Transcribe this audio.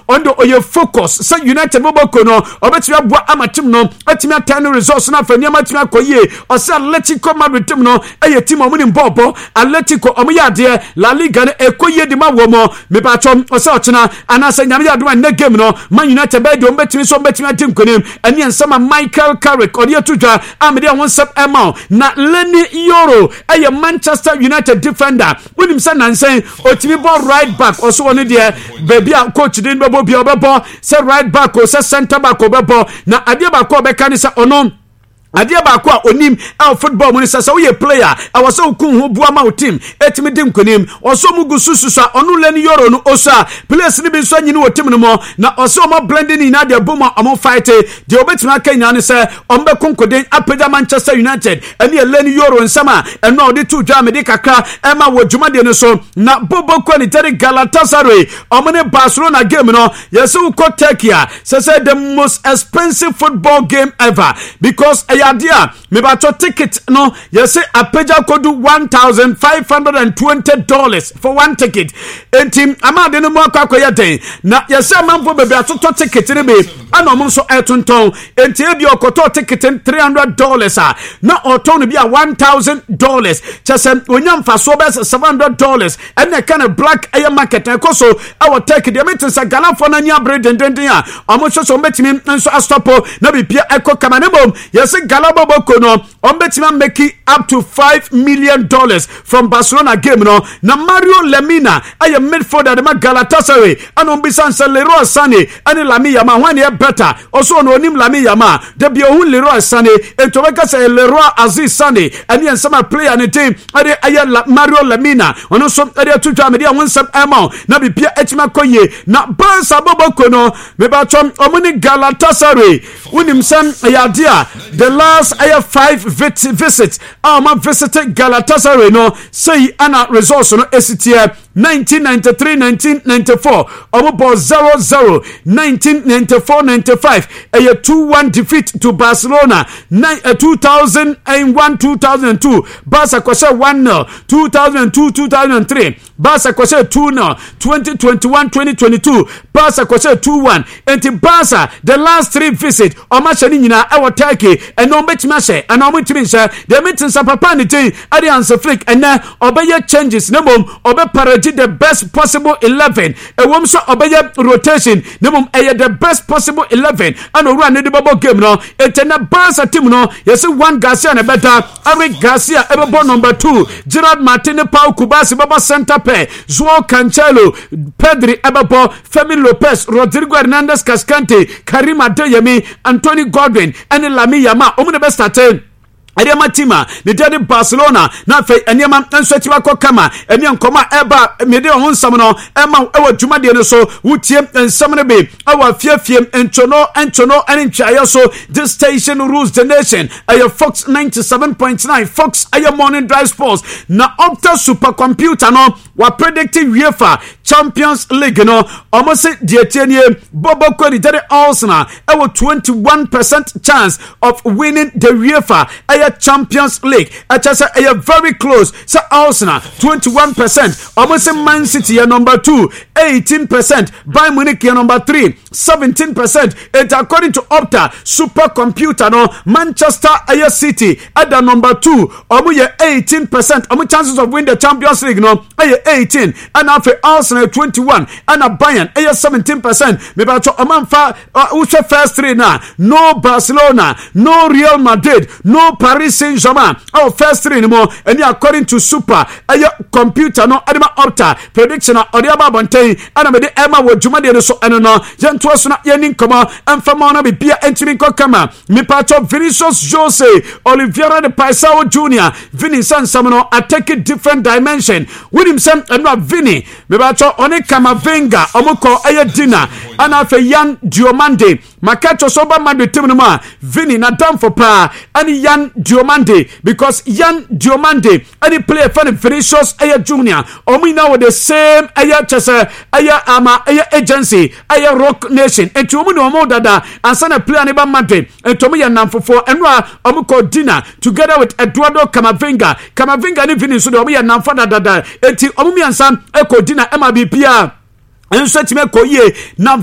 on the oye focus say United Boboko no obetumi aboa amatim no atimi atane results na fa niam atimi akoye o say Atletico Madrid team no eye team omuni mbobo Atletico omuyade La Liga no ekoye di ma wo mo me ba chom o say ochina anasa nyame yade wan na game no Man United be de ombetimi so ombetimi atim konim eni ensama Michael Carrick odi atudwa amede won sep ema na Lenny Yoro eye Manchester United defender winim say nansen otimi ball right back o so woni de baby a coach din bebo bi obebo say right back o say center back obebo na ade ba ko be kan say ono adia ba ko onim el football mo sasa wo ye player awase okun ho bua ma o team etimi dim konim oso mugu sususa onu Lenny Yoro no osa players ni bi so nyini o team no mo na oso mo blending in na de boma o fight de obetima kanya ne se ombe konkoden apeda Manchester United ene Lenny Yoro nsama eno odi tu dwa me de kakra ema wo dwuma de no so na bobo ko ni teri Galatasaray omene Barcelona game no yese ko Turkey say the most expensive football game ever because idea me ba to ticket no you say apeja kodu $1,520 for one ticket enti amade no mo akwakoya den na you say manfo be atoto ticket ne be ana mo so etonton enti e bi okoto ticket $300 na oton no bi $1,000 chese onyamfa so be $700 and kind of black air market ekoso our take the meeting galafo na nya bread den a omo so betimi nso astopo na bibia eko kamanebo you say Galabo Kono ombetima make up to $5 million from Barcelona game no na Mario Lemina aye midfielder de Galatasaray and ombisan se Leroy Sané and Lamine Yamal when e better also no onim Lamine Yamal de bi ohun Leroy Sané entobeka se Leroy Aziz Sané and yen some player ne team aye Mario Lemina ono so ade tuja me de won sam ema na bibia etima koye na Barca Boboko no me ba chom omuni Galatasaray unim sam yadia the last 5 visits ma visited Galatasaray no say ana results no esitia 1993 1994 omo 0-0 1994-95 a 2-1 defeat to Barcelona 2001 2002 Barca kwasha 1-0 2002 2003 Barca kwasha 2-0 2021 2022 Barca kwasha 2-1 enti Barca the last 3 visit o ma shani nyina e wo Turkey eno betima she ana mo timi she the meeting sa papa ni tin Alliance Flick ena obeye changes nebom obe parody the best possible 11 ewom so obeye rotation nebom the best possible 11 and owura ne de bobo game no etena Barca team no yesi Juan Garcia na better Eric Garcia ebebo number 2 Gerard Martin Pau Kubasi baba center pair Joao Cancelo Pedri ebebo Femi Lopez Rodrigo Hernandez Cascante Karim Adeyemi Anthony Godwin and Lamine Yamal omo the best starting Ariama tima ne de Barcelona na fe eniema nso atiwa kokama eni nkoma eba mede ho nsam no ema ewa dwumade no so wutie nsam ne be awa fiafiem enchono eni ntwaye so this station rules the nation ayo Fox 97.9 Fox ayo morning drive sports na Opta supercomputer no wa predicting UEFA Champions League no almost the tienie Bobo Kwani de Arsenal ewa 21% chance of winning the UEFA Champions League. Very close. So Arsenal 21%. Almost Man City number 2, 18%. Bayern Munich number 3, 17%. It according to Opta supercomputer no Manchester City at the number 2. 18%. Chances of winning the Champions League no 18. And after Arsenal 21 and a Bayern 17%. Maybe Omanfa first 3 now. No Barcelona, no Real Madrid, no Paris Saint-Germain. Our first 3 anymore. And according to Super, computer no Adama Opta prediction of Odiaba Bontain and Amade Emma wo Jumadi no so eno Janto so na yenin koma amfama na bibia entimi kokama mi pato Vinicius Jose Oliveira de Paisao Junior Vini Sansamno attack a different dimension with himself and Vini me pato oni Kamavinga omoko dinner and afa Yan Diomande Makacho soba madu timu ma Vini na dam for pa and Yan Diomande because Yan Diomande any player for Vinicius Junior omi now with the same chese agency Rock Nation and to omu no mo dada and sana player neba Madrid and to me ya namfofo enwa omuko dinner together with Eduardo Camavinga ni Vini so omu ya namfa dada enti omu mi ansan eko dinner ema bipia enso time ko ye na